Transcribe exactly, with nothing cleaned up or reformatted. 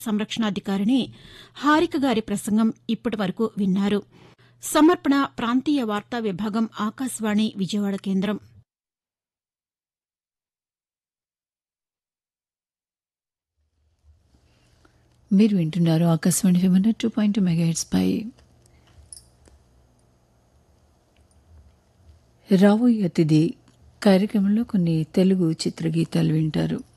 సంరక్షణాధికారిణి హారిక గారి ప్రసంగం ఇప్పటి వరకు విన్నారు. సమర్పణ ప్రాంతీయ వార్తా విభాగం ఆకాశవాణి విజయవాడ కేంద్రం. మీరు వింటున్నారు Akashvani fever two point two megahertz పై రాబోయే అతిథి కార్యక్రమంలో కొన్ని తెలుగు చిత్రగీతాలు వింటారు.